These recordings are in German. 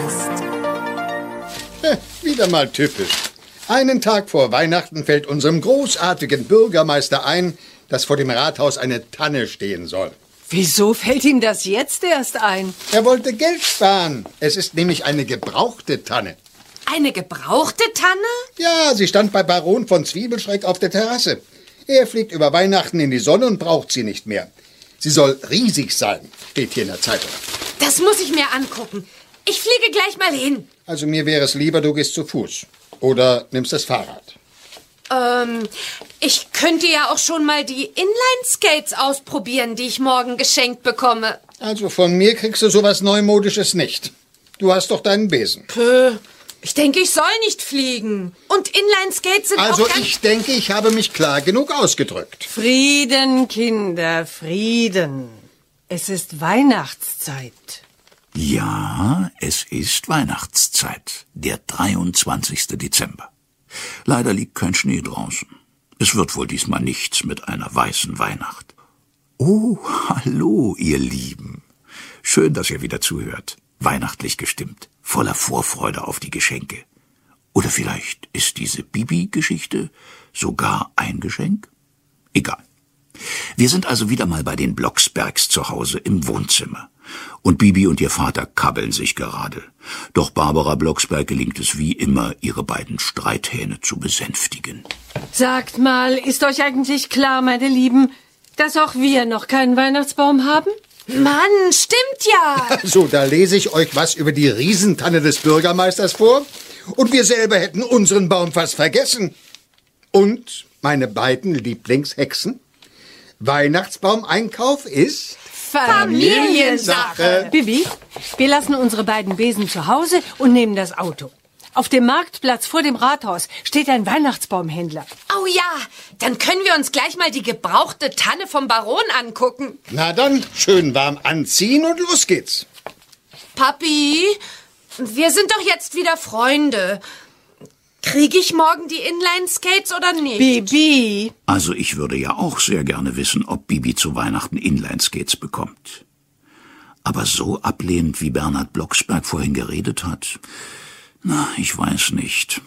hast. Wieder mal typisch. Einen Tag vor Weihnachten fällt unserem großartigen Bürgermeister ein, dass vor dem Rathaus eine Tanne stehen soll. Wieso fällt ihm das jetzt erst ein? Er wollte Geld sparen. Es ist nämlich eine gebrauchte Tanne. Eine gebrauchte Tanne? Ja, sie stand bei Baron von Zwiebelschreck auf der Terrasse. Er fliegt über Weihnachten in die Sonne und braucht sie nicht mehr. Sie soll riesig sein, steht hier in der Zeitung. Das muss ich mir angucken. Ich fliege gleich mal hin. Also mir wäre es lieber, du gehst zu Fuß. Oder nimmst das Fahrrad. Ich könnte ja auch schon mal die Inline-Skates ausprobieren, die ich morgen geschenkt bekomme. Also von mir kriegst du sowas Neumodisches nicht. Du hast doch deinen Besen. Ich denke, ich soll nicht fliegen. Und Inline-Skates sind Also auch ganz... ich denke, ich habe mich klar genug ausgedrückt. Frieden, Kinder, Frieden. Es ist Weihnachtszeit. Ja, es ist Weihnachtszeit, der 23. Dezember. Leider liegt kein Schnee draußen. Es wird wohl diesmal nichts mit einer weißen Weihnacht. Oh, hallo, ihr Lieben. Schön, dass ihr wieder zuhört. Weihnachtlich gestimmt, voller Vorfreude auf die Geschenke. Oder vielleicht ist diese Bibi-Geschichte sogar ein Geschenk? Egal. Wir sind also wieder mal bei den Blocksbergs zu Hause im Wohnzimmer. Und Bibi und ihr Vater kabbeln sich gerade. Doch Barbara Blocksberg gelingt es wie immer, ihre beiden Streithähne zu besänftigen. Sagt mal, ist euch eigentlich klar, meine Lieben, dass auch wir noch keinen Weihnachtsbaum haben? Mann, stimmt ja. So, da lese ich euch was über die Riesentanne des Bürgermeisters vor. Und wir selber hätten unseren Baum fast vergessen. Und meine beiden Lieblingshexen. Weihnachtsbaumeinkauf ist... Familiensache. Bibi, wir lassen unsere beiden Besen zu Hause und nehmen das Auto. Auf dem Marktplatz vor dem Rathaus steht ein Weihnachtsbaumhändler. Oh ja, dann können wir uns gleich mal die gebrauchte Tanne vom Baron angucken. Na dann, schön warm anziehen und los geht's. Papi, wir sind doch jetzt wieder Freunde. Kriege ich morgen die Inline-Skates oder nicht? Bibi. Also ich würde ja auch sehr gerne wissen, ob Bibi zu Weihnachten Inline-Skates bekommt. Aber so ablehnend, wie Bernhard Blocksberg vorhin geredet hat, na, ich weiß nicht.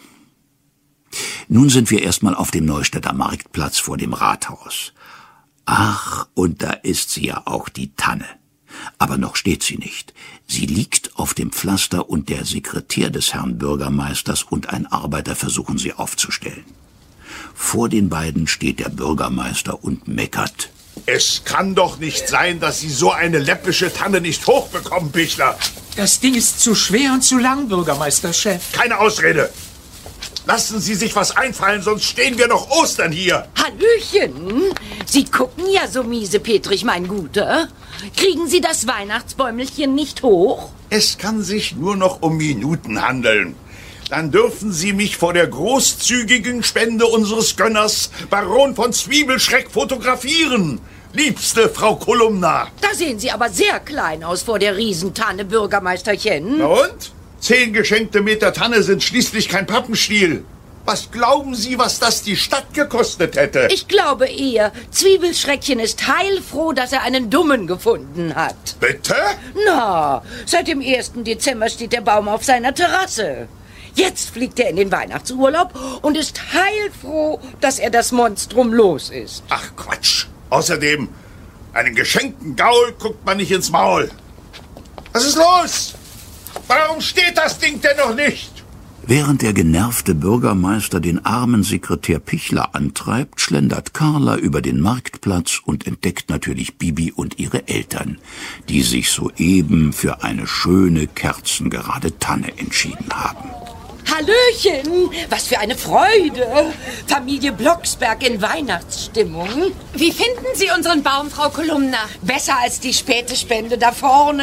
Nun sind wir erstmal auf dem Neustädter Marktplatz vor dem Rathaus. Ach, und da ist sie ja auch, die Tanne. Aber noch steht sie nicht. Sie liegt auf dem Pflaster und der Sekretär des Herrn Bürgermeisters und ein Arbeiter versuchen sie aufzustellen. Vor den beiden steht der Bürgermeister und meckert. Es kann doch nicht sein, dass Sie so eine läppische Tanne nicht hochbekommen, Bichler. Das Ding ist zu schwer und zu lang, Bürgermeisterchef. Keine Ausrede. Lassen Sie sich was einfallen, sonst stehen wir noch Ostern hier. Hallöchen! Sie gucken ja so miesepetrig, mein Guter. Kriegen Sie das Weihnachtsbäumelchen nicht hoch? Es kann sich nur noch um Minuten handeln. Dann dürfen Sie mich vor der großzügigen Spende unseres Gönners, Baron von Zwiebelschreck, fotografieren. Liebste Frau Kolumna. Da sehen Sie aber sehr klein aus vor der Riesentanne, Bürgermeisterchen. Na und? 10 geschenkte Meter Tanne sind schließlich kein Pappenstiel. Was glauben Sie, was das die Stadt gekostet hätte? Ich glaube eher, Zwiebelschreckchen ist heilfroh, dass er einen Dummen gefunden hat. Bitte? Na, seit dem 1. Dezember steht der Baum auf seiner Terrasse. Jetzt fliegt er in den Weihnachtsurlaub und ist heilfroh, dass er das Monstrum los ist. Ach Quatsch. Außerdem, einen geschenkten Gaul guckt man nicht ins Maul. Was ist los? Warum steht das Ding denn noch nicht? Während der genervte Bürgermeister den armen Sekretär Pichler antreibt, schlendert Carla über den Marktplatz und entdeckt natürlich Bibi und ihre Eltern, die sich soeben für eine schöne, kerzengerade Tanne entschieden haben. Hallöchen, was für eine Freude. Familie Blocksberg in Weihnachtsstimmung. Wie finden Sie unseren Baum, Frau Kolumna? Besser als die späte Spende da vorne.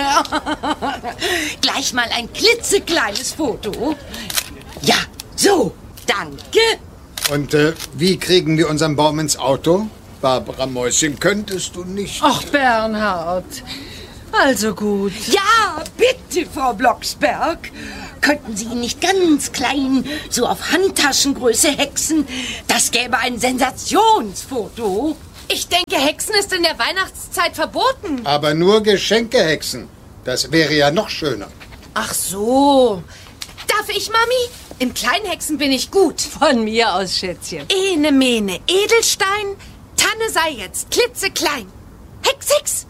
Gleich mal ein klitzekleines Foto. Ja, so, danke. Und wie kriegen wir unseren Baum ins Auto? Barbara Mäuschen, könntest du nicht... Ach, Bernhard. Also gut. Ja, bitte, Frau Blocksberg. Könnten Sie ihn nicht ganz klein, so auf Handtaschengröße hexen? Das gäbe ein Sensationsfoto. Ich denke, Hexen ist in der Weihnachtszeit verboten. Aber nur Geschenkehexen. Das wäre ja noch schöner. Ach so. Darf ich, Mami? Im Kleinhexen bin ich gut. Von mir aus, Schätzchen. Ene, mene, Edelstein, Tanne sei jetzt klitzeklein. Hex, Hex.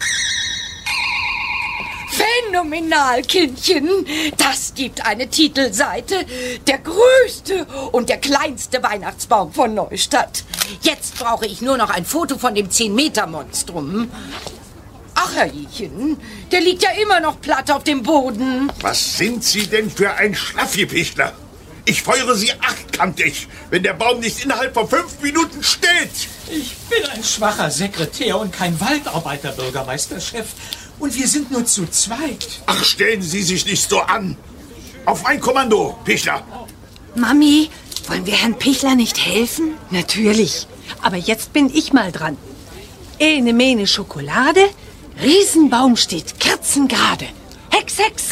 Phänomenal, Kindchen. Das gibt eine Titelseite. Der größte und der kleinste Weihnachtsbaum von Neustadt. Jetzt brauche ich nur noch ein Foto von dem 10-Meter-Monstrum. Ach, Herrchen, der liegt ja immer noch platt auf dem Boden. Was sind Sie denn für ein Schlaffipichler? Ich feuere Sie achtkantig, wenn der Baum nicht innerhalb von 5 Minuten steht. Ich bin ein schwacher Sekretär und kein Waldarbeiter, Bürgermeisterchef. Und wir sind nur zu zweit. Ach, stellen Sie sich nicht so an. Auf mein Kommando, Pichler. Mami, wollen wir Herrn Pichler nicht helfen? Natürlich. Aber jetzt bin ich mal dran. Ene, mene, Schokolade. Riesenbaum steht kerzengerade. Hex, Hex.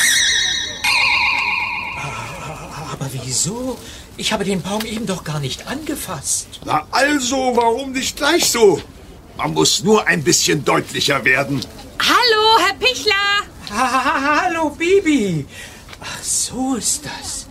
Aber wieso? Ich habe den Baum eben doch gar nicht angefasst. Na also, warum nicht gleich so? Man muss nur ein bisschen deutlicher werden. Hallo, Herr Pichler. Hallo, Bibi. Ach, so ist das.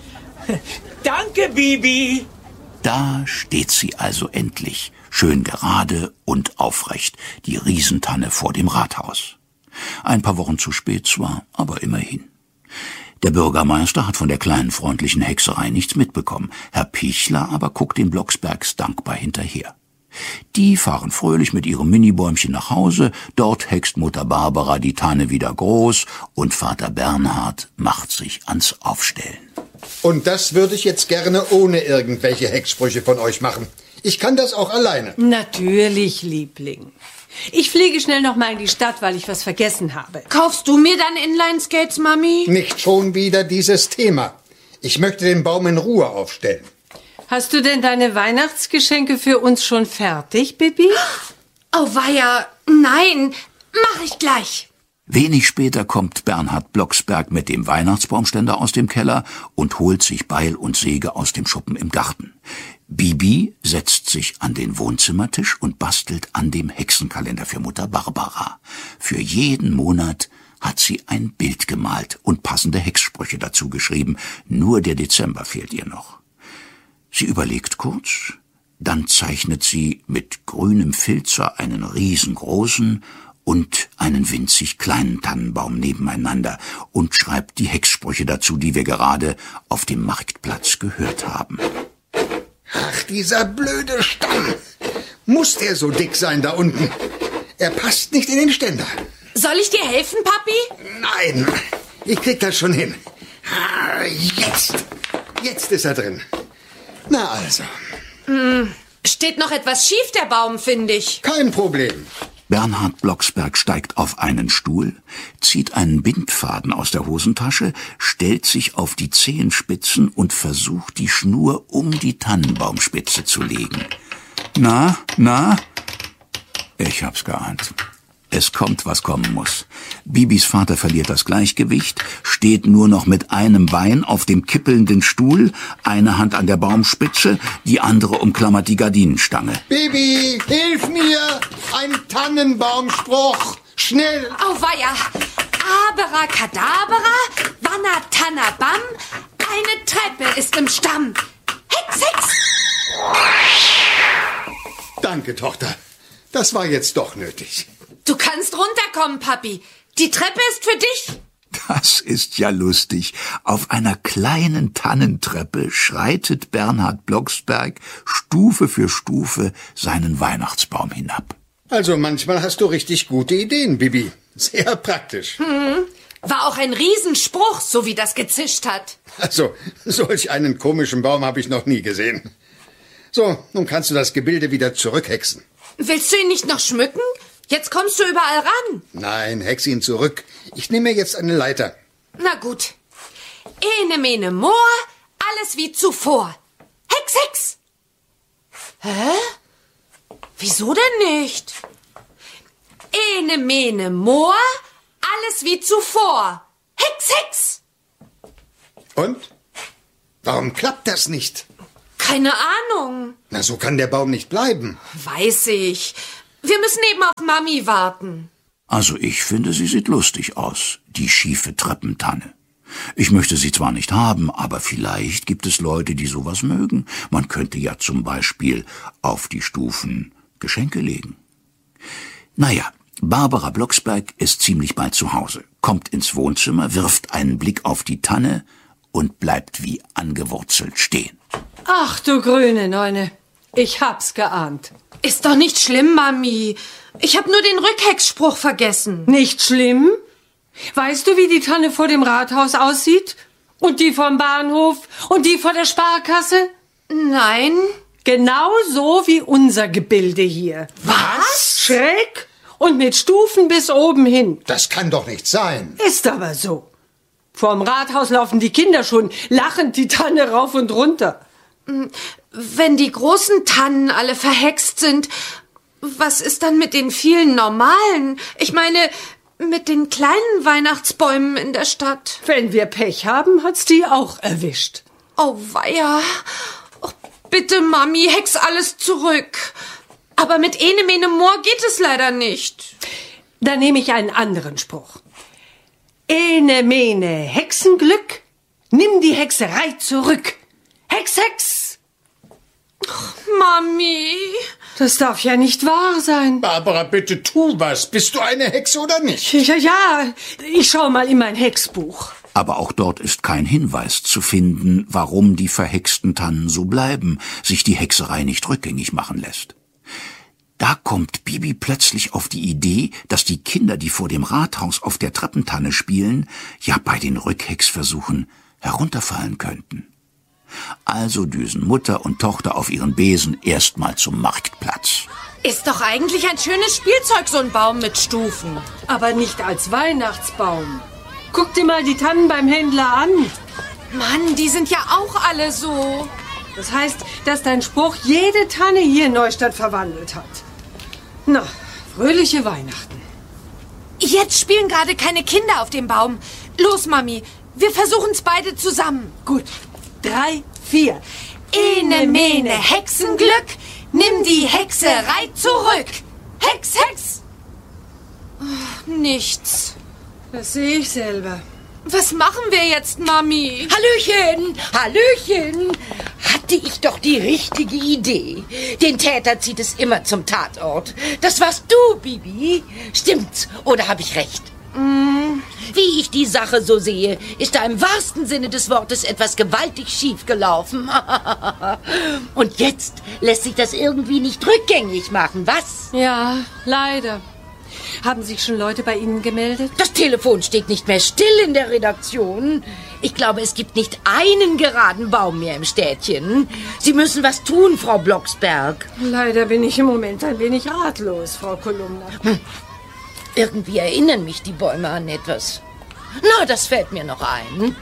Danke, Bibi. Da steht sie also endlich, schön gerade und aufrecht, die Riesentanne vor dem Rathaus. Ein paar Wochen zu spät zwar, aber immerhin. Der Bürgermeister hat von der kleinen freundlichen Hexerei nichts mitbekommen. Herr Pichler aber guckt den Blocksbergs dankbar hinterher. Die fahren fröhlich mit ihrem Minibäumchen nach Hause, dort hext Mutter Barbara die Tanne wieder groß und Vater Bernhard macht sich ans Aufstellen. Und das würde ich jetzt gerne ohne irgendwelche Hexsprüche von euch machen. Ich kann das auch alleine. Natürlich, Liebling. Ich fliege schnell noch mal in die Stadt, weil ich was vergessen habe. Kaufst du mir dann Inline-Skates, Mami? Nicht schon wieder dieses Thema. Ich möchte den Baum in Ruhe aufstellen. Hast du denn deine Weihnachtsgeschenke für uns schon fertig, Bibi? Oh, weia. Nein, mach ich gleich. Wenig später kommt Bernhard Blocksberg mit dem Weihnachtsbaumständer aus dem Keller und holt sich Beil und Säge aus dem Schuppen im Garten. Bibi setzt sich an den Wohnzimmertisch und bastelt an dem Hexenkalender für Mutter Barbara. Für jeden Monat hat sie ein Bild gemalt und passende Hexsprüche dazu geschrieben. Nur der Dezember fehlt ihr noch. Sie überlegt kurz, dann zeichnet sie mit grünem Filzer einen riesengroßen und einen winzig kleinen Tannenbaum nebeneinander und schreibt die Hexsprüche dazu, die wir gerade auf dem Marktplatz gehört haben. Ach, dieser blöde Stamm. Muss der so dick sein da unten? Er passt nicht in den Ständer. Soll ich dir helfen, Papi? Nein, ich krieg das schon hin. Jetzt ist er drin. Na also. Steht noch etwas schief, der Baum, finde ich. Kein Problem. Bernhard Blocksberg steigt auf einen Stuhl, zieht einen Bindfaden aus der Hosentasche, stellt sich auf die Zehenspitzen und versucht, die Schnur um die Tannenbaumspitze zu legen. Na? Ich hab's geahnt. Es kommt, was kommen muss. Bibis Vater verliert das Gleichgewicht, steht nur noch mit einem Bein auf dem kippelnden Stuhl, eine Hand an der Baumspitze, die andere umklammert die Gardinenstange. Bibi, hilf mir! Ein Tannenbaumspruch! Schnell! Oh, weia. Abracadabra, Wanna Tanna Bam, eine Treppe ist im Stamm. Hex, Hex! Danke, Tochter. Das war jetzt doch nötig. Du kannst runterkommen, Papi. Die Treppe ist für dich. Das ist ja lustig. Auf einer kleinen Tannentreppe schreitet Bernhard Blocksberg Stufe für Stufe seinen Weihnachtsbaum hinab. Also manchmal hast du richtig gute Ideen, Bibi. Sehr praktisch. War auch ein Riesenspruch, so wie das gezischt hat. Also, solch einen komischen Baum habe ich noch nie gesehen. So, nun kannst du das Gebilde wieder zurückhexen. Willst du ihn nicht noch schmücken? Jetzt kommst du überall ran. Nein, hex ihn zurück. Ich nehme mir jetzt eine Leiter. Na gut. Ene, mene, Moor, alles wie zuvor. Hex, Hex. Hä? Wieso denn nicht? Ene, mene, Moor, alles wie zuvor. Hex, Hex. Und? Warum klappt das nicht? Keine Ahnung. Na, so kann der Baum nicht bleiben. Weiß ich. Wir müssen eben auf Mami warten. Also ich finde, sie sieht lustig aus, die schiefe Treppentanne. Ich möchte sie zwar nicht haben, aber vielleicht gibt es Leute, die sowas mögen. Man könnte ja zum Beispiel auf die Stufen Geschenke legen. Naja, Barbara Blocksberg ist ziemlich bald zu Hause, kommt ins Wohnzimmer, wirft einen Blick auf die Tanne und bleibt wie angewurzelt stehen. Ach du grüne Neune, ich hab's geahnt. Ist doch nicht schlimm, Mami. Ich habe nur den Rückhecksspruch vergessen. Nicht schlimm? Weißt du, wie die Tanne vor dem Rathaus aussieht? Und die vom Bahnhof? Und die vor der Sparkasse? Nein. Genau so wie unser Gebilde hier. Was? Schräg und mit Stufen bis oben hin. Das kann doch nicht sein. Ist aber so. Vorm Rathaus laufen die Kinder schon lachend die Tanne rauf und runter. Wenn die großen Tannen alle verhext sind, was ist dann mit den vielen normalen? Ich meine, mit den kleinen Weihnachtsbäumen in der Stadt. Wenn wir Pech haben, hat's die auch erwischt. Oh weia. Oh, bitte, Mami, hex alles zurück. Aber mit Ene Mene Moor geht es leider nicht. Dann nehme ich einen anderen Spruch. Ene Mene Hexenglück, nimm die Hexerei zurück. Hex, Hex! Mami. Das darf ja nicht wahr sein. Barbara, bitte tu was. Bist du eine Hexe oder nicht? Ja, ich schau mal in mein Hexbuch. Aber auch dort ist kein Hinweis zu finden, warum die verhexten Tannen so bleiben, sich die Hexerei nicht rückgängig machen lässt. Da kommt Bibi plötzlich auf die Idee, dass die Kinder, die vor dem Rathaus auf der Treppentanne spielen, ja bei den Rückhexversuchen herunterfallen könnten. Also düsen Mutter und Tochter auf ihren Besen erstmal zum Marktplatz. Ist doch eigentlich ein schönes Spielzeug, so ein Baum mit Stufen. Aber nicht als Weihnachtsbaum. Guck dir mal die Tannen beim Händler an. Mann, die sind ja auch alle so. Das heißt, dass dein Spruch jede Tanne hier in Neustadt verwandelt hat. Na, fröhliche Weihnachten. Jetzt spielen gerade keine Kinder auf dem Baum. Los, Mami, wir versuchen's beide zusammen. Gut, 3, 4. Ene Mene Hexenglück, nimm die Hexerei zurück. Hex, Hex. Oh, nichts. Das sehe ich selber. Was machen wir jetzt, Mami? Hallöchen, Hallöchen. Hatte ich doch die richtige Idee. Den Täter zieht es immer zum Tatort. Das warst du, Bibi. Stimmt's, oder habe ich recht? Wie ich die Sache so sehe, ist da im wahrsten Sinne des Wortes etwas gewaltig schief gelaufen. Und jetzt lässt sich das irgendwie nicht rückgängig machen, was? Ja, leider. Haben sich schon Leute bei Ihnen gemeldet? Das Telefon steht nicht mehr still in der Redaktion. Ich glaube, es gibt nicht einen geraden Baum mehr im Städtchen. Sie müssen was tun, Frau Blocksberg. Leider bin ich im Moment ein wenig ratlos, Frau Kolumna. Irgendwie erinnern mich die Bäume an etwas. Na, das fällt mir noch ein.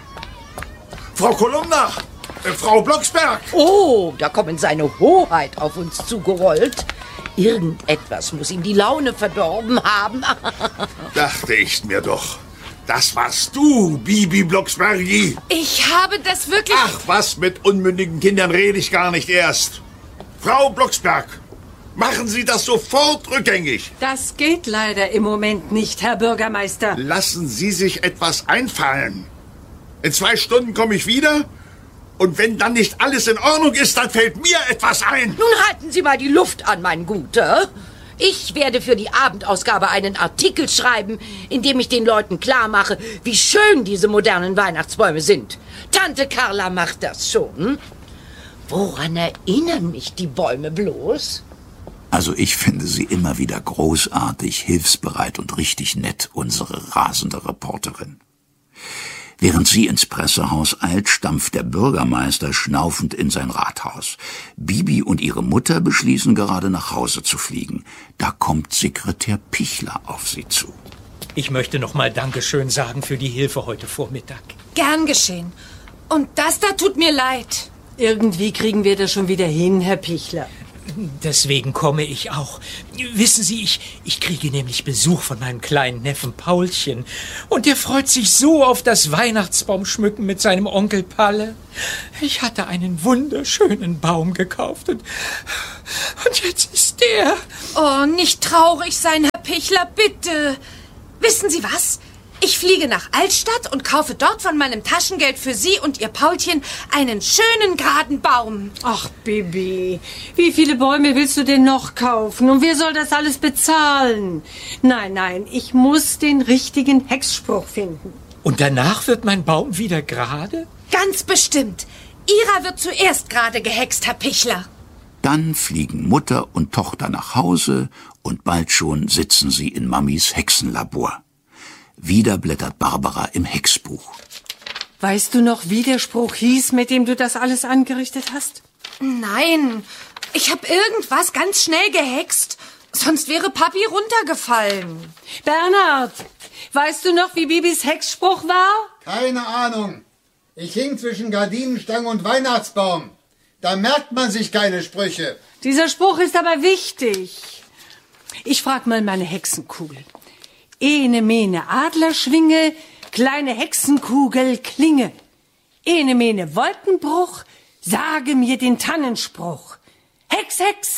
Frau Kolumna! Frau Blocksberg! Oh, da kommen seine Hoheit auf uns zugerollt. Irgendetwas muss ihm die Laune verdorben haben. Dachte ich mir doch. Das warst du, Bibi Blocksbergi. Ich habe das wirklich... Ach, was, mit unmündigen Kindern rede ich gar nicht erst. Frau Blocksberg, machen Sie das sofort rückgängig. Das geht leider im Moment nicht, Herr Bürgermeister. Lassen Sie sich etwas einfallen. In 2 Stunden komme ich wieder. Und wenn dann nicht alles in Ordnung ist, dann fällt mir etwas ein. Nun halten Sie mal die Luft an, mein Guter. Ich werde für die Abendausgabe einen Artikel schreiben, in dem ich den Leuten klar mache, wie schön diese modernen Weihnachtsbäume sind. Tante Carla macht das schon. Woran erinnern mich die Bäume bloß? Also ich finde sie immer wieder großartig, hilfsbereit und richtig nett, unsere rasende Reporterin. Während sie ins Pressehaus eilt, stampft der Bürgermeister schnaufend in sein Rathaus. Bibi und ihre Mutter beschließen gerade nach Hause zu fliegen. Da kommt Sekretär Pichler auf sie zu. Ich möchte noch mal Dankeschön sagen für die Hilfe heute Vormittag. Gern geschehen. Und das da tut mir leid. Irgendwie kriegen wir das schon wieder hin, Herr Pichler. Deswegen komme ich auch. Wissen Sie, ich kriege nämlich Besuch von meinem kleinen Neffen Paulchen. Und der freut sich so auf das Weihnachtsbaumschmücken mit seinem Onkel Palle. Ich hatte einen wunderschönen Baum gekauft und jetzt ist der... Oh, nicht traurig sein, Herr Pichler, bitte. Wissen Sie was? Ich fliege nach Altstadt und kaufe dort von meinem Taschengeld für Sie und Ihr Paulchen einen schönen geraden Baum. Ach, Bibi, wie viele Bäume willst du denn noch kaufen? Und wer soll das alles bezahlen? Nein, ich muss den richtigen Hexspruch finden. Und danach wird mein Baum wieder gerade? Ganz bestimmt. Ihrer wird zuerst gerade gehext, Herr Pichler. Dann fliegen Mutter und Tochter nach Hause und bald schon sitzen sie in Mamis Hexenlabor. Wieder blättert Barbara im Hexbuch. Weißt du noch, wie der Spruch hieß, mit dem du das alles angerichtet hast? Nein, ich habe irgendwas ganz schnell gehext. Sonst wäre Papi runtergefallen. Bernhard, weißt du noch, wie Bibis Hexspruch war? Keine Ahnung. Ich hing zwischen Gardinenstange und Weihnachtsbaum. Da merkt man sich keine Sprüche. Dieser Spruch ist aber wichtig. Ich frag mal meine Hexenkugel. Ene mene Adlerschwinge, kleine Hexenkugel klinge. Ene mene Wolkenbruch, sage mir den Tannenspruch. Hex, Hex!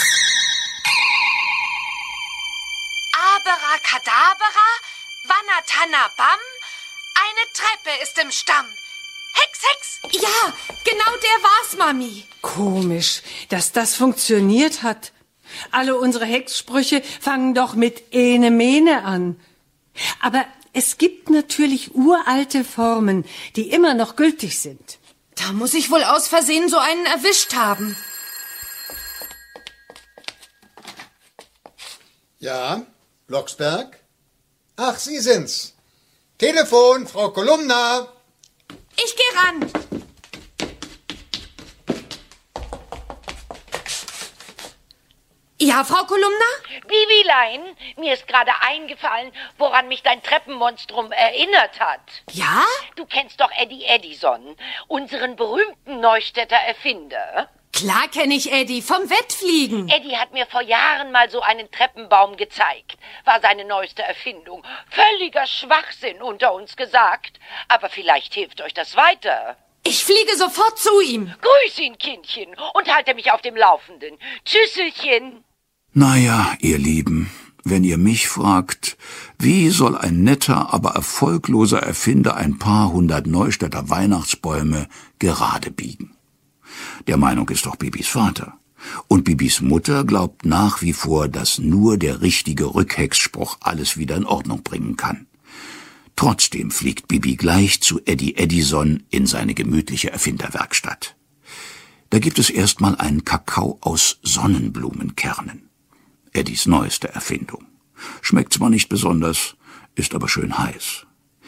Abracadabra, Wannatanna Bam, eine Treppe ist im Stamm. Hex, Hex! Ja, genau der war's, Mami. Komisch, dass das funktioniert hat. Alle unsere Hexsprüche fangen doch mit Ene mene an. Aber es gibt natürlich uralte Formen, die immer noch gültig sind. Da muss ich wohl aus Versehen so einen erwischt haben. Ja, Blocksberg? Ach, Sie sind's. Telefon, Frau Kolumna. Ich geh ran. Ja, Frau Kolumna? Bibilein, mir ist gerade eingefallen, woran mich dein Treppenmonstrum erinnert hat. Ja? Du kennst doch Eddie Edison, unseren berühmten Neustädter Erfinder. Klar kenne ich Eddie, vom Wettfliegen. Eddie hat mir vor Jahren mal so einen Treppenbaum gezeigt. War seine neueste Erfindung. Völliger Schwachsinn unter uns gesagt. Aber vielleicht hilft euch das weiter. Ich fliege sofort zu ihm. Grüß ihn, Kindchen, und halte mich auf dem Laufenden. Tschüsselchen. Naja, ihr Lieben, wenn ihr mich fragt, wie soll ein netter, aber erfolgloser Erfinder ein paar hundert Neustädter Weihnachtsbäume gerade biegen? Der Meinung ist doch Bibis Vater. Und Bibis Mutter glaubt nach wie vor, dass nur der richtige Rückhexspruch alles wieder in Ordnung bringen kann. Trotzdem fliegt Bibi gleich zu Eddie Edison in seine gemütliche Erfinderwerkstatt. Da gibt es erstmal einen Kakao aus Sonnenblumenkernen. Eddies neueste Erfindung. Schmeckt zwar nicht besonders, ist aber schön heiß.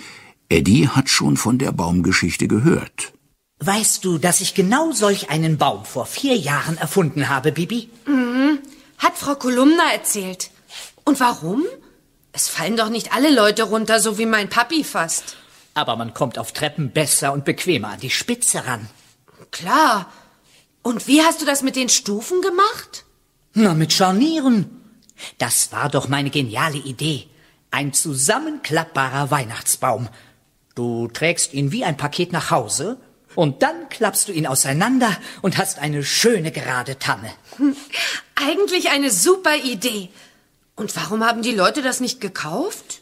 Eddie hat schon von der Baumgeschichte gehört. Weißt du, dass ich genau solch einen Baum vor 4 Jahren erfunden habe, Bibi? Mhm. Hat Frau Kolumna erzählt. Und warum? Es fallen doch nicht alle Leute runter, so wie mein Papi fast. Aber man kommt auf Treppen besser und bequemer an die Spitze ran. Klar. Und wie hast du das mit den Stufen gemacht? Na, mit Scharnieren. Das war doch meine geniale Idee. Ein zusammenklappbarer Weihnachtsbaum. Du trägst ihn wie ein Paket nach Hause und dann klappst du ihn auseinander und hast eine schöne gerade Tanne. Eigentlich eine super Idee. Und warum haben die Leute das nicht gekauft?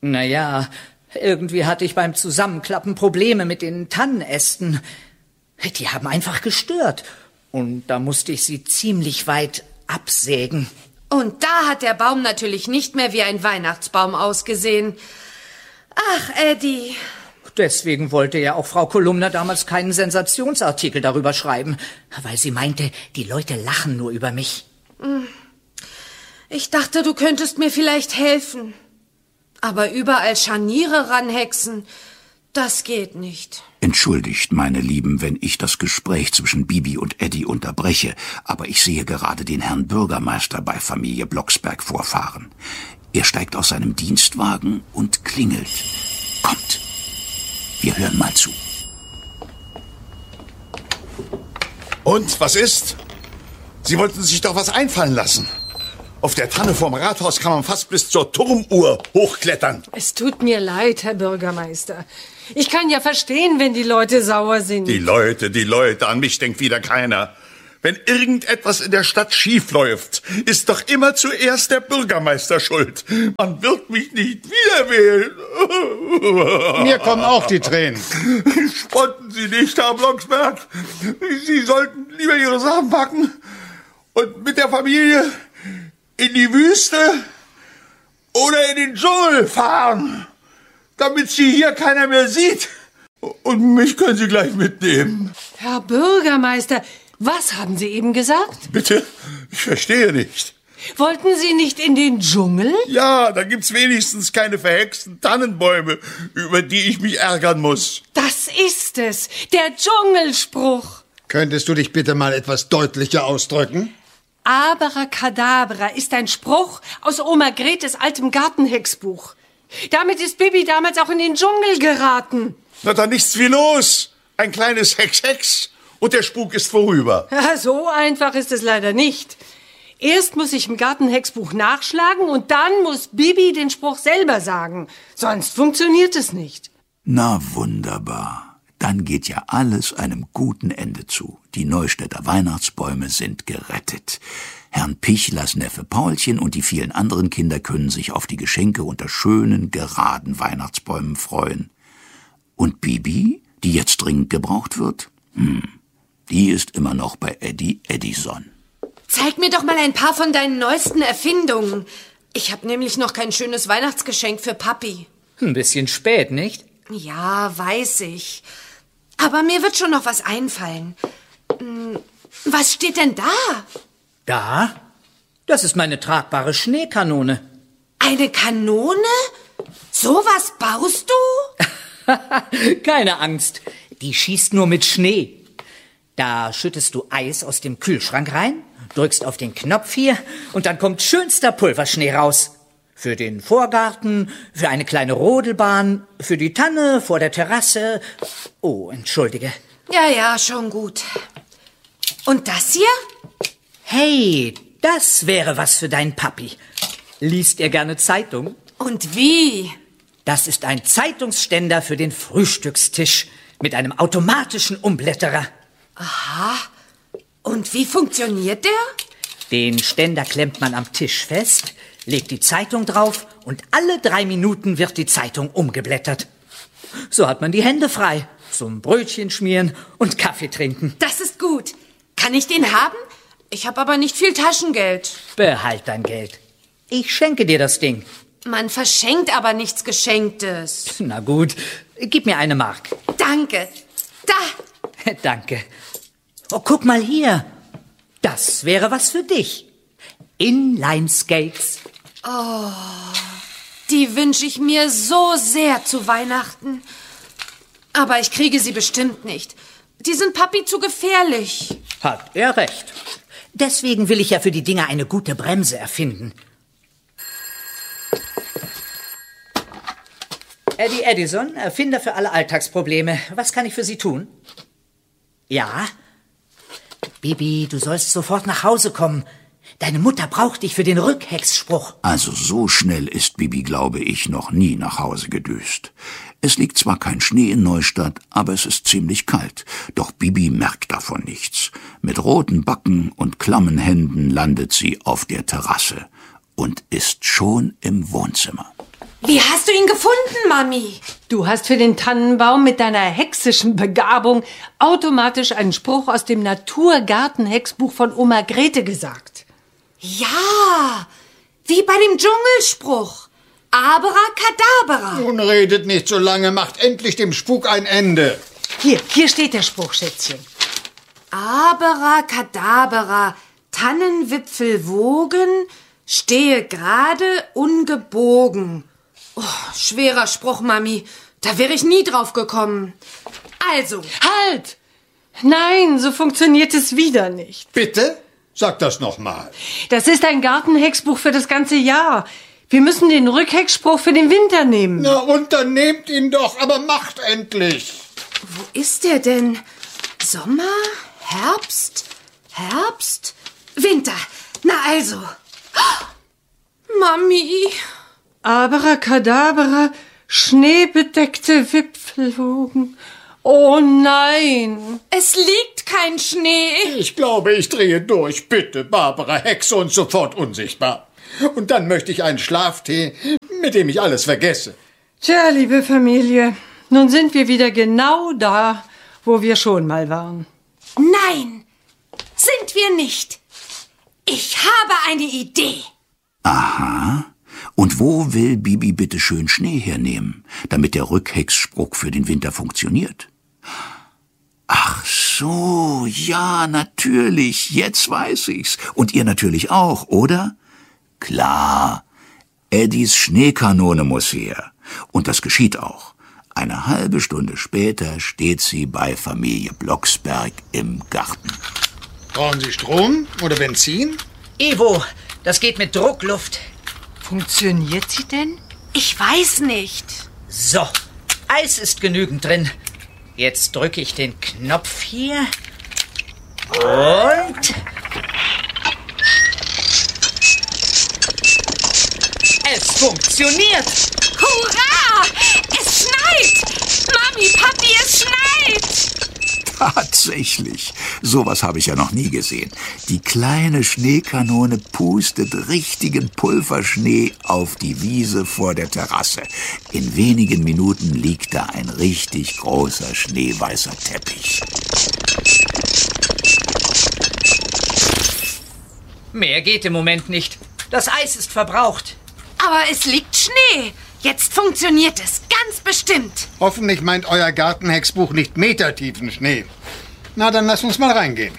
Naja, irgendwie hatte ich beim Zusammenklappen Probleme mit den Tannenästen. Die haben einfach gestört. Und da musste ich sie ziemlich weit absägen. Und da hat der Baum natürlich nicht mehr wie ein Weihnachtsbaum ausgesehen. Ach, Eddie. Deswegen wollte ja auch Frau Kolumna damals keinen Sensationsartikel darüber schreiben, weil sie meinte, die Leute lachen nur über mich. Ich dachte, du könntest mir vielleicht helfen. Aber überall Scharniere ranhexen, das geht nicht. Entschuldigt, meine Lieben, wenn ich das Gespräch zwischen Bibi und Eddie unterbreche, aber ich sehe gerade den Herrn Bürgermeister bei Familie Blocksberg vorfahren. Er steigt aus seinem Dienstwagen und klingelt. Kommt, wir hören mal zu. Und, was ist? Sie wollten sich doch was einfallen lassen. Auf der Tanne vorm Rathaus kann man fast bis zur Turmuhr hochklettern. Es tut mir leid, Herr Bürgermeister. Ich kann ja verstehen, wenn die Leute sauer sind. Die Leute, an mich denkt wieder keiner. Wenn irgendetwas in der Stadt schief läuft, ist doch immer zuerst der Bürgermeister schuld. Man wird mich nicht wieder wählen. Mir kommen auch die Tränen. Spotten Sie nicht, Herr Blocksberg. Sie sollten lieber Ihre Sachen packen und mit der Familie in die Wüste oder in den Dschungel fahren, damit Sie hier keiner mehr sieht. Und mich können Sie gleich mitnehmen. Herr Bürgermeister, was haben Sie eben gesagt? Bitte? Ich verstehe nicht. Wollten Sie nicht in den Dschungel? Ja, da gibt's wenigstens keine verhexten Tannenbäume, über die ich mich ärgern muss. Das ist es, der Dschungelspruch. Könntest du dich bitte mal etwas deutlicher ausdrücken? Abracadabra ist ein Spruch aus Oma Gretes altem Gartenhexbuch. Damit ist Bibi damals auch in den Dschungel geraten. Na dann nichts wie los. Ein kleines Hex-Hex und der Spuk ist vorüber. Ja, so einfach ist es leider nicht. Erst muss ich im Gartenhexbuch nachschlagen und dann muss Bibi den Spruch selber sagen. Sonst funktioniert es nicht. Na wunderbar. Dann geht ja alles einem guten Ende zu. Die Neustädter Weihnachtsbäume sind gerettet. Herrn Pichlers Neffe Paulchen und die vielen anderen Kinder können sich auf die Geschenke unter schönen, geraden Weihnachtsbäumen freuen. Und Bibi, die jetzt dringend gebraucht wird? Die ist immer noch bei Eddie Edison. Zeig mir doch mal ein paar von deinen neuesten Erfindungen. Ich habe nämlich noch kein schönes Weihnachtsgeschenk für Papi. Ein bisschen spät, nicht? Ja, weiß ich. Aber mir wird schon noch was einfallen. Was steht denn da? Da? Das ist meine tragbare Schneekanone. Eine Kanone? Sowas baust du? Keine Angst, die schießt nur mit Schnee. Da schüttest du Eis aus dem Kühlschrank rein, drückst auf den Knopf hier und dann kommt schönster Pulverschnee raus. Für den Vorgarten, für eine kleine Rodelbahn, für die Tanne vor der Terrasse. Oh, entschuldige. Ja, schon gut. Und das hier? Hey, das wäre was für deinen Papi. Liest er gerne Zeitung? Und wie? Das ist ein Zeitungsständer für den Frühstückstisch mit einem automatischen Umblätterer. Aha. Und wie funktioniert der? Den Ständer klemmt man am Tisch fest, legt die Zeitung drauf und alle 3 Minuten wird die Zeitung umgeblättert. So hat man die Hände frei zum Brötchen schmieren und Kaffee trinken. Das ist gut. Kann ich den haben? Ich habe aber nicht viel Taschengeld. Behalt dein Geld. Ich schenke dir das Ding. Man verschenkt aber nichts Geschenktes. Na gut, gib mir 1 Mark. Danke. Da. Danke. Oh, guck mal hier. Das wäre was für dich. Inline-Skates. Oh, die wünsche ich mir so sehr zu Weihnachten. Aber ich kriege sie bestimmt nicht. Die sind Papi zu gefährlich. Hat er recht. Deswegen will ich ja für die Dinger eine gute Bremse erfinden. Eddie Edison, Erfinder für alle Alltagsprobleme. Was kann ich für Sie tun? Ja? Bibi, du sollst sofort nach Hause kommen. Deine Mutter braucht dich für den Rückhexspruch. Also so schnell ist Bibi, glaube ich, noch nie nach Hause gedüst. Es liegt zwar kein Schnee in Neustadt, aber es ist ziemlich kalt. Doch Bibi merkt davon nichts. Mit roten Backen und klammen Händen landet sie auf der Terrasse und ist schon im Wohnzimmer. Wie hast du ihn gefunden, Mami? Du hast für den Tannenbaum mit deiner hexischen Begabung automatisch einen Spruch aus dem Naturgartenhexbuch von Oma Grete gesagt. Ja, wie bei dem Dschungelspruch. Abracadabra. Nun redet nicht so lange, macht endlich dem Spuk ein Ende. Hier steht der Spruch, Schätzchen. Abracadabra, Tannenwipfel wogen, stehe gerade ungebogen. Oh, schwerer Spruch, Mami. Da wäre ich nie drauf gekommen. Also. Halt! Nein, so funktioniert es wieder nicht. Bitte? Sag das noch mal. Das ist ein Gartenhexbuch für das ganze Jahr. Wir müssen den Rückhexspruch für den Winter nehmen. Na, und dann nehmt ihn doch, aber macht endlich. Wo ist der denn? Sommer? Herbst? Winter. Na also. Mami. Abracadabra, schneebedeckte Wipfelwogen. Oh nein. Es liegt kein Schnee. Ich glaube, ich drehe durch. Bitte, Barbara, Hexe und sofort unsichtbar. Und dann möchte ich einen Schlaftee, mit dem ich alles vergesse. Tja, liebe Familie, nun sind wir wieder genau da, wo wir schon mal waren. Nein, sind wir nicht. Ich habe eine Idee. Aha. Und wo will Bibi bitte schön Schnee hernehmen, damit der Rückhexspruch für den Winter funktioniert? Ach so, ja, natürlich, jetzt weiß ich's. Und ihr natürlich auch, oder? Klar, Eddies Schneekanone muss her. Und das geschieht auch. Eine halbe Stunde später steht sie bei Familie Blocksberg im Garten. Brauchen Sie Strom oder Benzin? Ivo, das geht mit Druckluft. Funktioniert sie denn? Ich weiß nicht. So, Eis ist genügend drin. Jetzt drücke ich den Knopf hier. Und... es funktioniert! Hurra! Es schneit! Mami, Papi, es schneit! Tatsächlich. Sowas habe ich ja noch nie gesehen. Die kleine Schneekanone pustet richtigen Pulverschnee auf die Wiese vor der Terrasse. In wenigen Minuten liegt da ein richtig großer schneeweißer Teppich. Mehr geht im Moment nicht. Das Eis ist verbraucht. Aber es liegt Schnee. Jetzt funktioniert es, ganz bestimmt. Hoffentlich meint euer Gartenhexbuch nicht metertiefen Schnee. Na, dann lass uns mal reingehen.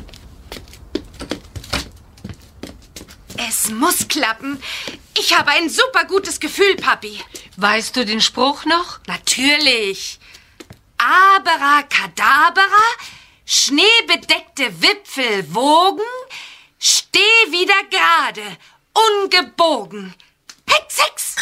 Es muss klappen. Ich habe ein super gutes Gefühl, Papi. Weißt du den Spruch noch? Natürlich. Abracadabra, schneebedeckte Wipfel wogen, steh wieder gerade, ungebogen. Hex, Hex!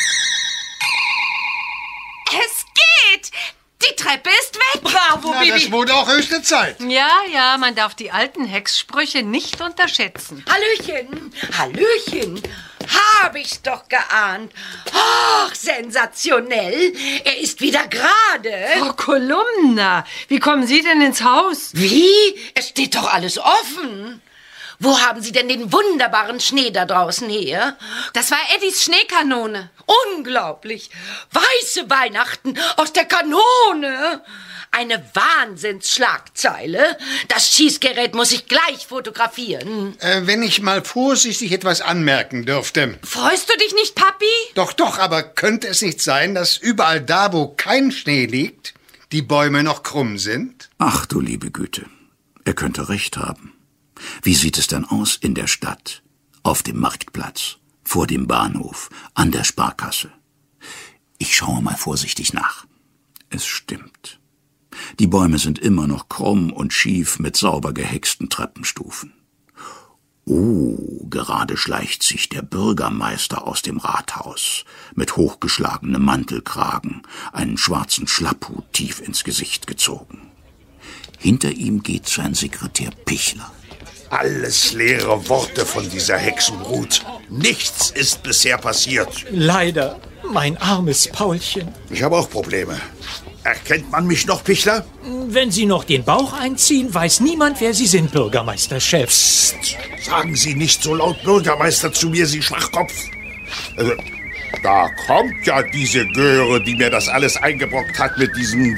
Es geht! Die Treppe ist weg! Bravo, Na, Bibi! das wurde auch höchste Zeit. Ja, man darf die alten Hexsprüche nicht unterschätzen. Hallöchen, Hallöchen. Habe ich's doch geahnt. Ach, sensationell. Er ist wieder gerade. Frau Kolumna, wie kommen Sie denn ins Haus? Wie? Es steht doch alles offen. Wo haben Sie denn den wunderbaren Schnee da draußen her? Das war Eddies Schneekanone. Unglaublich. Weiße Weihnachten aus der Kanone. Eine Wahnsinnsschlagzeile. Das Schießgerät muss ich gleich fotografieren. Wenn ich mal vorsichtig etwas anmerken dürfte. Freust du dich nicht, Papi? Doch, aber könnte es nicht sein, dass überall da, wo kein Schnee liegt, die Bäume noch krumm sind? Ach du liebe Güte, er könnte recht haben. Wie sieht es denn aus in der Stadt? Auf dem Marktplatz, vor dem Bahnhof, an der Sparkasse? Ich schaue mal vorsichtig nach. Es stimmt. Die Bäume sind immer noch krumm und schief mit sauber gehexten Treppenstufen. Oh, gerade schleicht sich der Bürgermeister aus dem Rathaus, mit hochgeschlagenem Mantelkragen, einen schwarzen Schlapphut tief ins Gesicht gezogen. Hinter ihm geht sein Sekretär Pichler. Alles leere Worte von dieser Hexenbrut. Nichts ist bisher passiert. Leider, mein armes Paulchen. Ich habe auch Probleme. Erkennt man mich noch, Pichler? Wenn Sie noch den Bauch einziehen, weiß niemand, wer Sie sind, Bürgermeisterchef. Psst, sagen Sie nicht so laut Bürgermeister zu mir, Sie Schwachkopf. Da kommt ja diese Göre, die mir das alles eingebrockt hat mit diesem...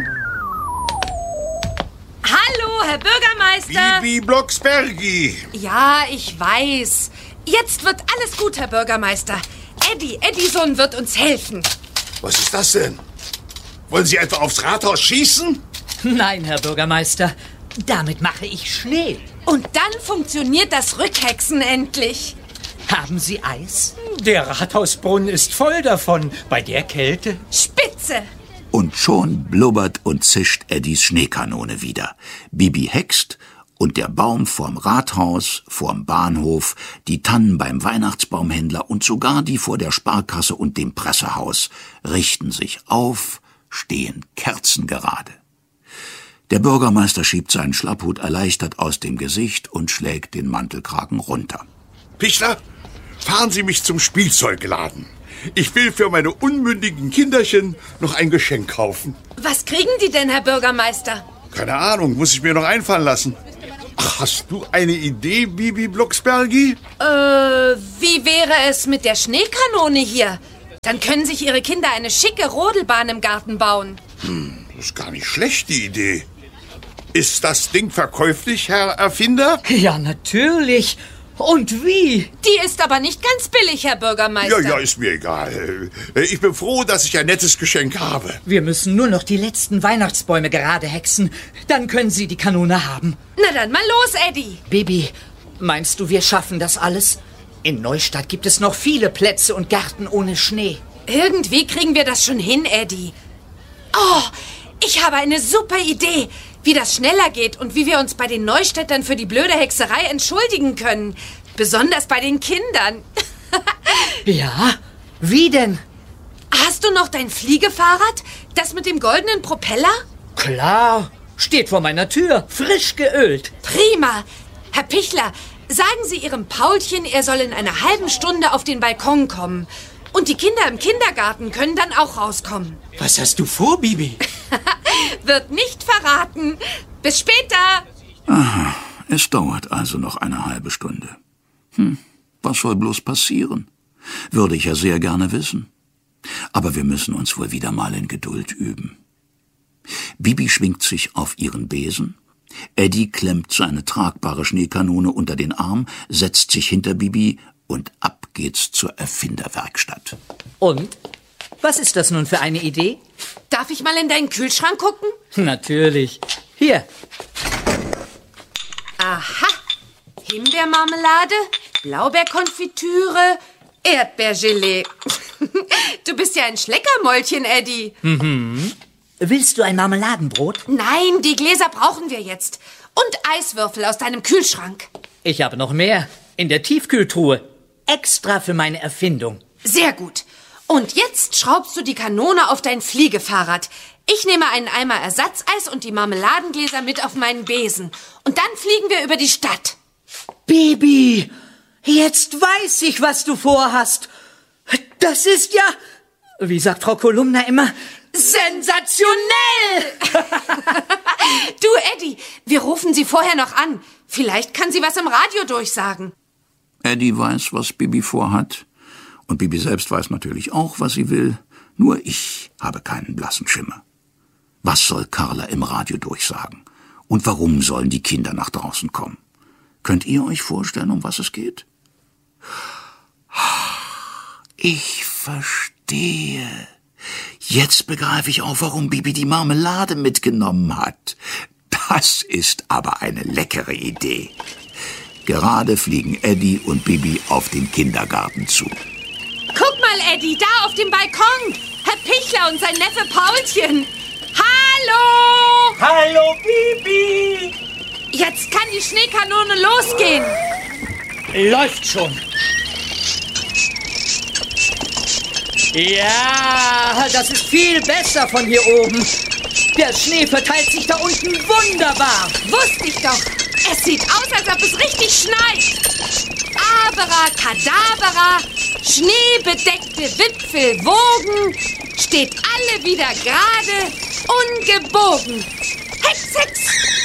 Hallo, Herr Bürgermeister. Bibi Blocksbergi. Ja, ich weiß. Jetzt wird alles gut, Herr Bürgermeister. Eddison wird uns helfen. Was ist das denn? Wollen Sie etwa aufs Rathaus schießen? Nein, Herr Bürgermeister, damit mache ich Schnee. Und dann funktioniert das Rückhexen endlich. Haben Sie Eis? Der Rathausbrunnen ist voll davon, bei der Kälte. Spitze. Und schon blubbert und zischt Eddies Schneekanone wieder. Bibi hext und der Baum vorm Rathaus, vorm Bahnhof, die Tannen beim Weihnachtsbaumhändler und sogar die vor der Sparkasse und dem Pressehaus richten sich auf, stehen kerzengerade. Der Bürgermeister schiebt seinen Schlapphut erleichtert aus dem Gesicht und schlägt den Mantelkragen runter. Pichler, fahren Sie mich zum Spielzeugladen. Ich will für meine unmündigen Kinderchen noch ein Geschenk kaufen. Was kriegen die denn, Herr Bürgermeister? Keine Ahnung, muss ich mir noch einfallen lassen. Ach, hast du eine Idee, Bibi Blocksbergi? Wie wäre es mit der Schneekanone hier? Dann können sich Ihre Kinder eine schicke Rodelbahn im Garten bauen. Das ist gar nicht schlecht, die Idee. Ist das Ding verkäuflich, Herr Erfinder? Ja, natürlich. Und wie? Die ist aber nicht ganz billig, Herr Bürgermeister. Ja, ist mir egal. Ich bin froh, dass ich ein nettes Geschenk habe. Wir müssen nur noch die letzten Weihnachtsbäume gerade hexen. Dann können Sie die Kanone haben. Na dann mal los, Eddie. Bibi, meinst du, wir schaffen das alles? In Neustadt gibt es noch viele Plätze und Gärten ohne Schnee. Irgendwie kriegen wir das schon hin, Eddie. Oh, ich habe eine super Idee, wie das schneller geht und wie wir uns bei den Neustädtern für die blöde Hexerei entschuldigen können. Besonders bei den Kindern. Ja? Wie denn? Hast du noch dein Fliegefahrrad? Das mit dem goldenen Propeller? Klar, steht vor meiner Tür, frisch geölt. Prima. Herr Pichler, sagen Sie Ihrem Paulchen, er soll in einer halben Stunde auf den Balkon kommen. Und die Kinder im Kindergarten können dann auch rauskommen. Was hast du vor, Bibi? Wird nicht verraten. Bis später. Aha, es dauert also noch eine halbe Stunde. Was soll bloß passieren? Würde ich ja sehr gerne wissen. Aber wir müssen uns wohl wieder mal in Geduld üben. Bibi schwingt sich auf ihren Besen. Eddie klemmt seine tragbare Schneekanone unter den Arm, setzt sich hinter Bibi und ab geht's zur Erfinderwerkstatt. Und? Was ist das nun für eine Idee? Darf ich mal in deinen Kühlschrank gucken? Natürlich. Hier. Aha. Himbeermarmelade, Blaubeerkonfitüre, Erdbeergelee. Du bist ja ein Schleckermäulchen, Eddie. Willst du ein Marmeladenbrot? Nein, die Gläser brauchen wir jetzt. Und Eiswürfel aus deinem Kühlschrank. Ich habe noch mehr. In der Tiefkühltruhe. Extra für meine Erfindung. Sehr gut. Und jetzt schraubst du die Kanone auf dein Fliegefahrrad. Ich nehme einen Eimer Ersatzeis und die Marmeladengläser mit auf meinen Besen. Und dann fliegen wir über die Stadt. Bibi, jetzt weiß ich, was du vorhast. Das ist ja, wie sagt Frau Kolumna immer, sensationell! Du, Eddie, wir rufen sie vorher noch an. Vielleicht kann sie was im Radio durchsagen. Eddie weiß, was Bibi vorhat. Und Bibi selbst weiß natürlich auch, was sie will. Nur ich habe keinen blassen Schimmer. Was soll Carla im Radio durchsagen? Und warum sollen die Kinder nach draußen kommen? Könnt ihr euch vorstellen, um was es geht? Ich verstehe. Jetzt begreife ich auch, warum Bibi die Marmelade mitgenommen hat. Das ist aber eine leckere Idee. Gerade fliegen Eddie und Bibi auf den Kindergarten zu. Guck mal, Eddie, da auf dem Balkon. Herr Pichler und sein Neffe Paulchen. Hallo! Hallo, Bibi! Jetzt kann die Schneekanone losgehen. Läuft schon. Ja, das ist viel besser von hier oben. Der Schnee verteilt sich da unten wunderbar. Wusste ich doch. Es sieht aus, als ob es richtig schneit. Abracadabra, schneebedeckte Wipfel wogen, steht alle wieder gerade, ungebogen. Hex, Hex!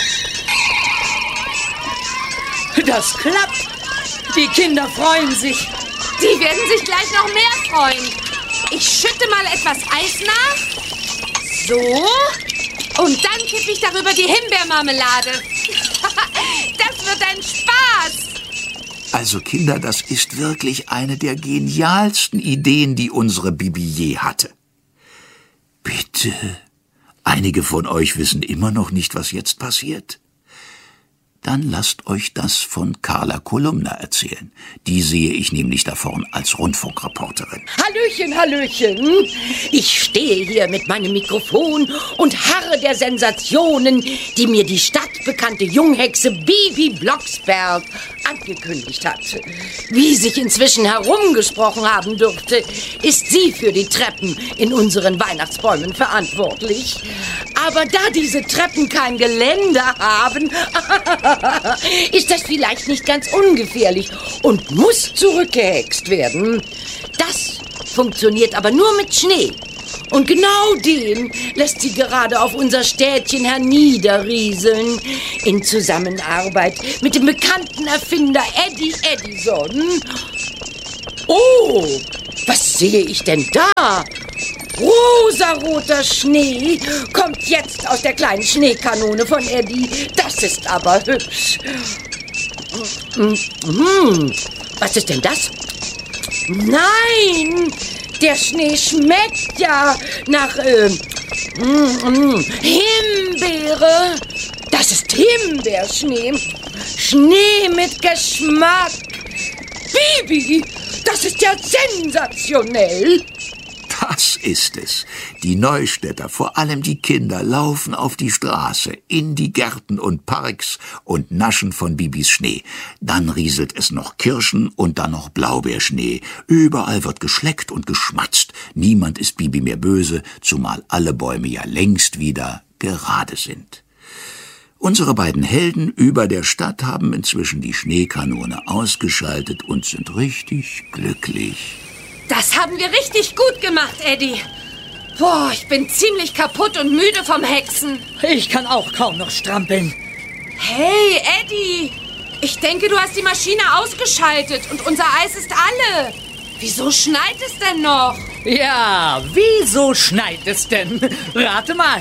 Das klappt. Die Kinder freuen sich. Die werden sich gleich noch mehr freuen. Ich schütte mal etwas Eis nach. So. Und dann kippe ich darüber die Himbeermarmelade. Das wird ein Spaß. Also Kinder, das ist wirklich eine der genialsten Ideen, die unsere Bibi je hatte. Bitte, einige von euch wissen immer noch nicht, was jetzt passiert. Dann lasst euch das von Carla Kolumna erzählen. Die sehe ich nämlich da vorn als Rundfunkreporterin. Hallöchen, Hallöchen. Ich stehe hier mit meinem Mikrofon und harre der Sensationen, die mir die stadtbekannte Junghexe Bibi Blocksberg angekündigt hat. Wie sich inzwischen herumgesprochen haben dürfte, ist sie für die Treppen in unseren Weihnachtsbäumen verantwortlich. Aber da diese Treppen kein Geländer haben, ist das vielleicht nicht ganz ungefährlich und muss zurückgehext werden. Das funktioniert aber nur mit Schnee. Und genau den lässt sie gerade auf unser Städtchen herniederrieseln. In Zusammenarbeit mit dem bekannten Erfinder Eddie Edison. Oh, was sehe ich denn da? Rosaroter Schnee kommt jetzt aus der kleinen Schneekanone von Eddie. Das ist aber hübsch. Was ist denn das? Nein, der Schnee schmeckt ja nach Himbeere. Das ist Himbeerschnee. Schnee mit Geschmack. Bibi, das ist ja sensationell. Das ist es. Die Neustädter, vor allem die Kinder, laufen auf die Straße, in die Gärten und Parks und naschen von Bibis Schnee. Dann rieselt es noch Kirschen und dann noch Blaubeerschnee. Überall wird geschleckt und geschmatzt. Niemand ist Bibi mehr böse, zumal alle Bäume ja längst wieder gerade sind. Unsere beiden Helden über der Stadt haben inzwischen die Schneekanone ausgeschaltet und sind richtig glücklich. Das haben wir richtig gut gemacht, Eddie. Boah, ich bin ziemlich kaputt und müde vom Hexen. Ich kann auch kaum noch strampeln. Hey, Eddie. Ich denke, du hast die Maschine ausgeschaltet und unser Eis ist alle. Wieso schneit es denn noch? Ja, wieso schneit es denn? Rate mal.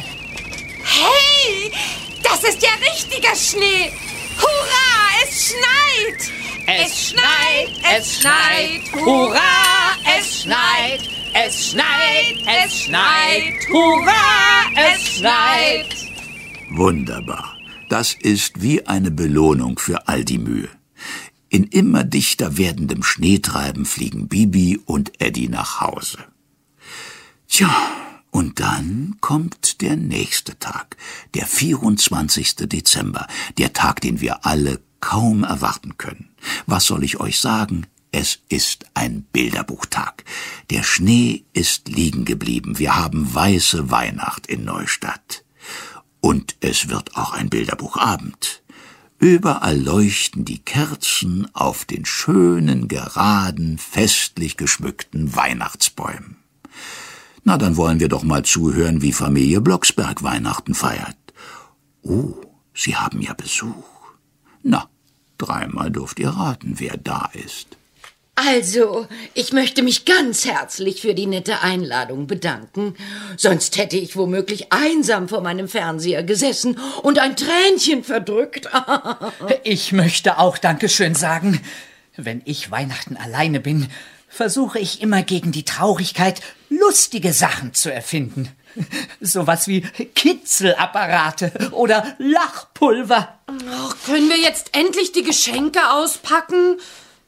Hey, das ist ja richtiger Schnee. Hurra, es schneit. Es schneit, es schneit, hurra, es schneit, es schneit, es schneit, hurra, es schneit. Wunderbar. Das ist wie eine Belohnung für all die Mühe. In immer dichter werdendem Schneetreiben fliegen Bibi und Eddie nach Hause. Tja, und dann kommt der nächste Tag, der 24. Dezember, der Tag, den wir alle kaum erwarten können. Was soll ich euch sagen? Es ist ein Bilderbuchtag. Der Schnee ist liegen geblieben. Wir haben weiße Weihnacht in Neustadt. Und es wird auch ein Bilderbuchabend. Überall leuchten die Kerzen auf den schönen, geraden, festlich geschmückten Weihnachtsbäumen. Na, dann wollen wir doch mal zuhören, wie Familie Blocksberg Weihnachten feiert. Oh, Sie haben ja Besuch. Na, dreimal dürft ihr raten, wer da ist. Also, ich möchte mich ganz herzlich für die nette Einladung bedanken. Sonst hätte ich womöglich einsam vor meinem Fernseher gesessen und ein Tränchen verdrückt. Ich möchte auch Dankeschön sagen. Wenn ich Weihnachten alleine bin, versuche ich immer gegen die Traurigkeit lustige Sachen zu erfinden. Sowas wie Kitzelapparate oder Lachpulver. Ach, können wir jetzt endlich die Geschenke auspacken?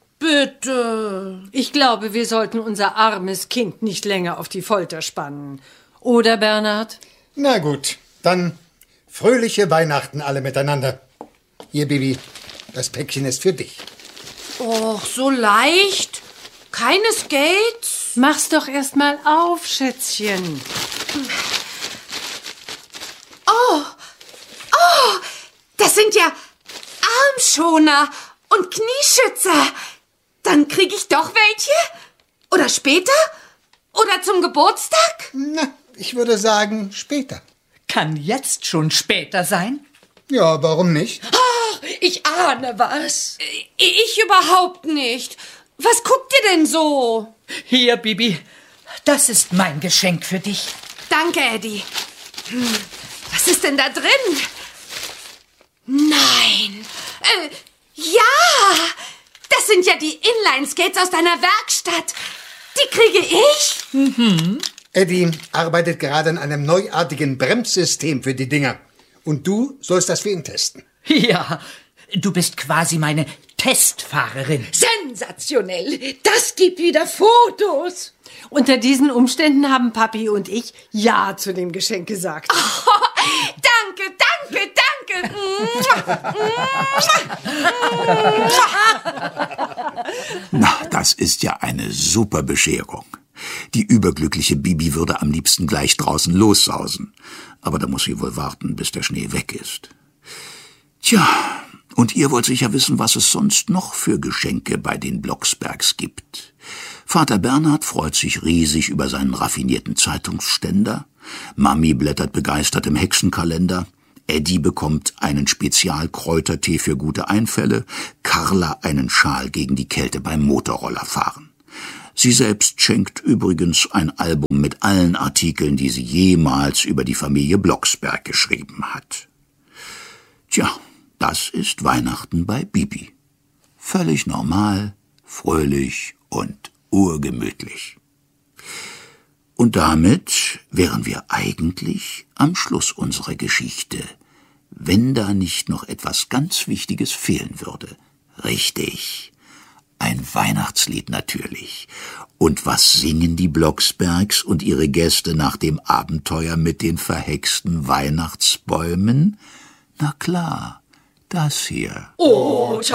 Bitte. Ich glaube, wir sollten unser armes Kind nicht länger auf die Folter spannen. Oder, Bernhard? Na gut, dann fröhliche Weihnachten alle miteinander. Hier, Bibi, das Päckchen ist für dich. Och, so leicht. Keine Skates? Mach's doch erst mal auf, Schätzchen. Oh, das sind ja Armschoner und Knieschützer. Dann krieg ich doch welche? Oder später? Oder zum Geburtstag? Na, ich würde sagen, später. Kann jetzt schon später sein? Ja, warum nicht? Ach, ich ahne was. Ich überhaupt nicht. Was guckt ihr denn so? Hier, Bibi, das ist mein Geschenk für dich. Danke, Eddie. Was ist denn da drin? Nein. Ja, das sind ja die Inline-Skates aus deiner Werkstatt. Die kriege ich? Mhm. Eddie arbeitet gerade an einem neuartigen Bremssystem für die Dinger. Und du sollst das für ihn testen. Ja, du bist quasi meine Testfahrerin. Sensationell. Das gibt wieder Fotos. Unter diesen Umständen haben Papi und ich Ja zu dem Geschenk gesagt. Oh, danke, danke, danke. Na, das ist ja eine super Bescherung. Die überglückliche Bibi würde am liebsten gleich draußen lossausen. Aber da muss sie wohl warten, bis der Schnee weg ist. Tja, und ihr wollt sicher wissen, was es sonst noch für Geschenke bei den Blocksbergs gibt. Vater Bernhard freut sich riesig über seinen raffinierten Zeitungsständer, Mami blättert begeistert im Hexenkalender, Eddie bekommt einen Spezialkräutertee für gute Einfälle, Carla einen Schal gegen die Kälte beim Motorrollerfahren. Sie selbst schenkt übrigens ein Album mit allen Artikeln, die sie jemals über die Familie Blocksberg geschrieben hat. Tja, das ist Weihnachten bei Bibi. Völlig normal, fröhlich und urgemütlich. Und damit wären wir eigentlich am Schluss unserer Geschichte, wenn da nicht noch etwas ganz Wichtiges fehlen würde. Richtig, ein Weihnachtslied natürlich. Und was singen die Blocksbergs und ihre Gäste nach dem Abenteuer mit den verhexten Weihnachtsbäumen? Na klar, das hier. O